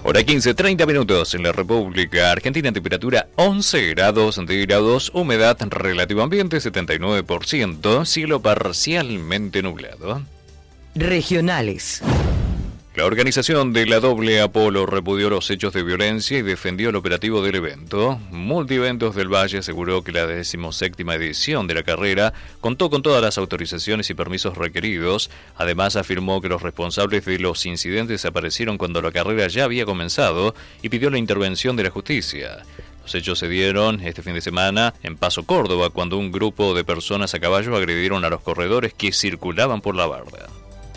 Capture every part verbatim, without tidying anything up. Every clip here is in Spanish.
Hora quince, treinta minutos en la República Argentina, temperatura once grados centígrados, humedad relativa ambiente setenta y nueve por ciento, cielo parcialmente nublado. Regionales. La organización de la Doble Apolo repudió los hechos de violencia y defendió el operativo del evento. Multiventos del Valle aseguró que la decimoséptima edición de la carrera contó con todas las autorizaciones y permisos requeridos. Además, afirmó que los responsables de los incidentes aparecieron cuando la carrera ya había comenzado y pidió la intervención de la justicia. Los hechos se dieron este fin de semana en Paso Córdoba, cuando un grupo de personas a caballo agredieron a los corredores que circulaban por la barda.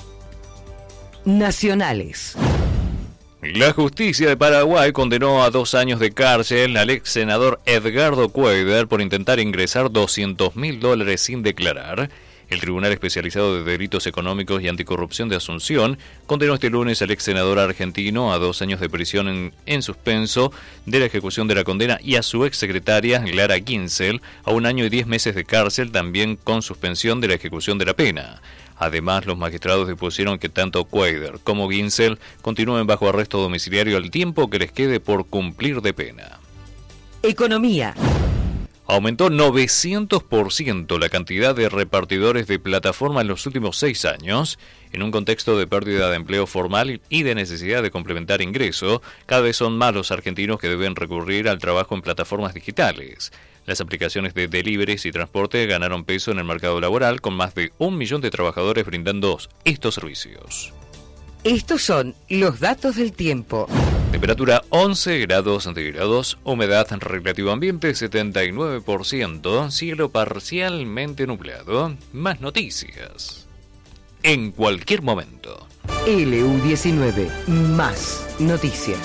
Nacionales. La justicia de Paraguay condenó a dos años de cárcel al ex senador Edgardo Cuéllar por intentar ingresar doscientos mil dólares sin declarar. El Tribunal Especializado de Delitos Económicos y Anticorrupción de Asunción condenó este lunes al ex senador argentino a dos años de prisión en, en suspenso de la ejecución de la condena y a su ex secretaria, Lara Ginsel, a un año y diez meses de cárcel, también con suspensión de la ejecución de la pena. Además, los magistrados dispusieron que tanto Cuéllar como Ginsel continúen bajo arresto domiciliario al tiempo que les quede por cumplir de pena. Economía. Aumentó novecientos por ciento la cantidad de repartidores de plataforma en los últimos seis años. En un contexto de pérdida de empleo formal y de necesidad de complementar ingreso, cada vez son más los argentinos que deben recurrir al trabajo en plataformas digitales. Las aplicaciones de deliveries y transporte ganaron peso en el mercado laboral, con más de un millón de trabajadores brindando estos servicios. Estos son los datos del tiempo. Temperatura once grados centígrados, humedad relativa ambiente setenta y nueve por ciento, cielo parcialmente nublado. Más noticias en cualquier momento. L U diecinueve, más noticias.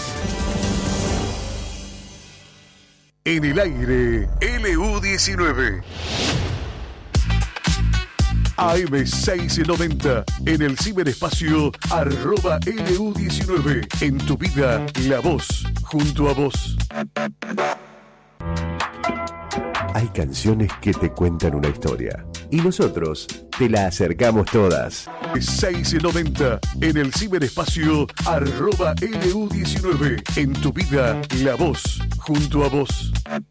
En el aire, L U diecinueve. A M seiscientos noventa, en el ciberespacio, arroba L U diecinueve. En tu vida, la voz, junto a vos. Hay canciones que te cuentan una historia y nosotros te la acercamos todas. seiscientos noventa, en el ciberespacio, arroba L U diecinueve. En tu vida, la voz, junto a vos.